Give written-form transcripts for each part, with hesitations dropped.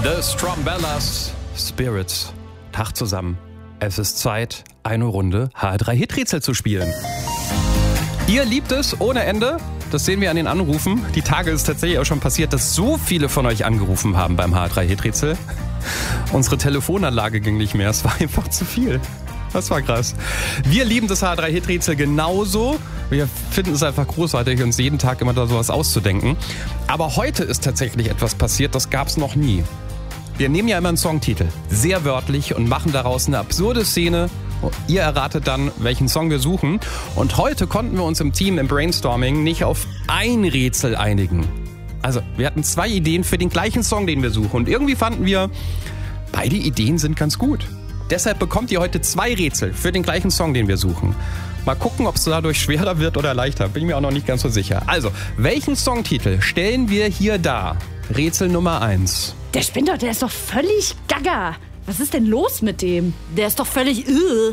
The Strombellas Spirits. Tag zusammen. Es ist Zeit, eine Runde H3-Hit-Rätsel zu spielen. Ihr liebt es ohne Ende. Das sehen wir an den Anrufen. Die Tage ist tatsächlich auch schon passiert, dass so viele von euch angerufen haben beim H3-Hit-Rätsel. Unsere Telefonanlage ging nicht mehr. Es war einfach zu viel. Das war krass. Wir lieben das H3-Hit-Rätsel genauso. Wir finden es einfach großartig, uns jeden Tag immer da sowas auszudenken. Aber heute ist tatsächlich etwas passiert, das gab es noch nie. Wir nehmen ja immer einen Songtitel, sehr wörtlich, und machen daraus eine absurde Szene. Ihr erratet dann, welchen Song wir suchen. Und heute konnten wir uns im Team im Brainstorming nicht auf ein Rätsel einigen. Also, wir hatten 2 Ideen für den gleichen Song, den wir suchen. Und irgendwie fanden wir, beide Ideen sind ganz gut. Deshalb bekommt ihr heute 2 Rätsel für den gleichen Song, den wir suchen. Mal gucken, ob es dadurch schwerer wird oder leichter. Bin ich mir auch noch nicht ganz so sicher. Also, welchen Songtitel stellen wir hier dar? Rätsel Nummer 1. Der spinnt doch, der ist doch völlig gaga. Was ist denn los mit dem? Der ist doch völlig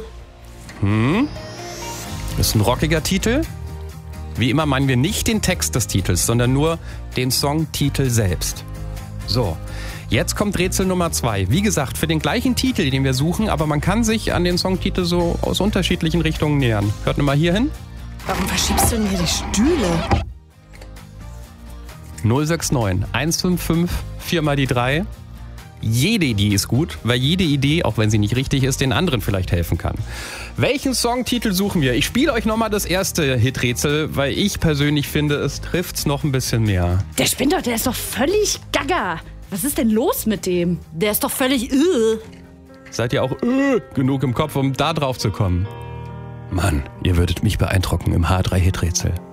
Das ist ein rockiger Titel. Wie immer meinen wir nicht den Text des Titels, sondern nur den Songtitel selbst. So, jetzt kommt Rätsel Nummer 2. Wie gesagt, für den gleichen Titel, den wir suchen, aber man kann sich an den Songtitel so aus unterschiedlichen Richtungen nähern. Hört nur mal hier hin. Warum verschiebst du denn hier die Stühle? 069 155 4 mal die 3. Jede Idee ist gut, weil jede Idee, auch wenn sie nicht richtig ist, den anderen vielleicht helfen kann. Welchen Songtitel suchen wir? Ich spiele euch nochmal das erste Hiträtsel, weil ich persönlich finde, es trifft's noch ein bisschen mehr. Der spinnt doch, der ist doch völlig gaga. Was ist denn los mit dem? Der ist doch völlig Seid ihr auch genug im Kopf, um da drauf zu kommen? Mann, ihr würdet mich beeindrucken im H3-Hiträtsel.